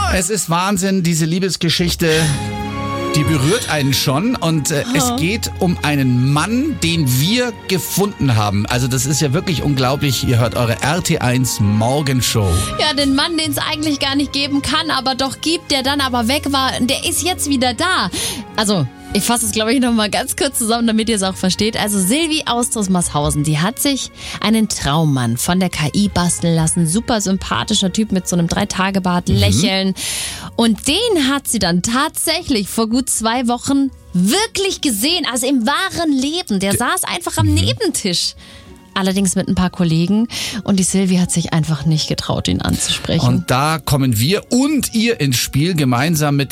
Es ist Wahnsinn, diese Liebesgeschichte, die berührt einen schon. Und es geht um einen Mann, den wir gefunden haben. Also das ist ja wirklich unglaublich. Ihr hört eure RT1 Morgenshow. Ja, den Mann, den es eigentlich gar nicht geben kann, aber doch gibt, der dann aber weg war, der ist jetzt wieder da. Also, ich fasse es, glaube ich, nochmal ganz kurz zusammen, damit ihr es auch versteht. Also Silvi aus Trosmershausen, die hat sich einen Traummann von der KI basteln lassen. Super sympathischer Typ mit so einem 3-Tage-Bart, Lächeln. Und den hat sie dann tatsächlich vor gut 2 Wochen wirklich gesehen. Also im wahren Leben. Der saß einfach am Nebentisch. Allerdings mit ein paar Kollegen. Und die Silvi hat sich einfach nicht getraut, ihn anzusprechen. Und da kommen wir und ihr ins Spiel gemeinsam mit